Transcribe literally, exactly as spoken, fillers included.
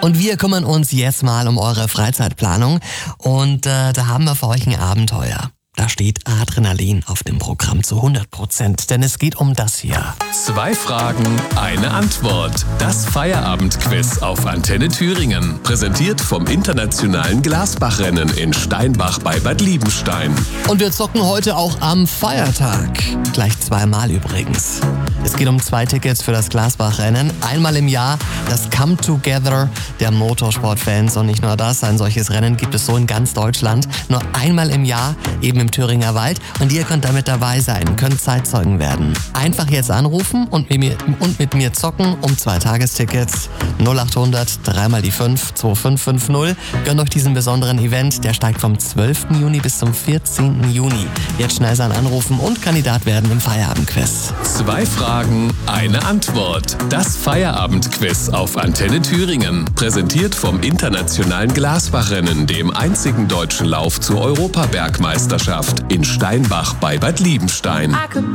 Und wir kümmern uns jetzt mal um eure Freizeitplanung. Und äh, da haben wir für euch ein Abenteuer. Da steht Adrenalin auf dem Programm zu hundert Prozent, denn es geht um das hier. Zwei Fragen, eine Antwort. Das Feierabendquiz auf Antenne Thüringen. Präsentiert vom internationalen Glasbachrennen in Steinbach bei Bad Liebenstein. Und wir zocken heute auch am Feiertag. Gleich zweimal übrigens. Es geht um zwei Tickets für das Glasbachrennen. Einmal im Jahr das Come Together der Motorsportfans. Und nicht nur das, ein solches Rennen gibt es so in ganz Deutschland. Nur einmal im Jahr, eben im Thüringer Wald. Und ihr könnt damit dabei sein, könnt Zeitzeugen werden. Einfach jetzt anrufen und mit mir, und mit mir zocken um zwei Tagestickets. null acht hundert, dreimal die fünf, zwei fünf fünf null. Gönnt euch diesen besonderen Event. Der steigt vom zwölften Juni bis zum vierzehnten Juni. Jetzt schnell sein anrufen und Kandidat werden im Feierabendquiz. Zwei Fragen, eine Antwort. Das Feierabendquiz auf Antenne Thüringen. Präsentiert vom internationalen Glasbachrennen, dem einzigen deutschen Lauf zur Europabergmeisterschaft in Steinbach bei Bad Liebenstein.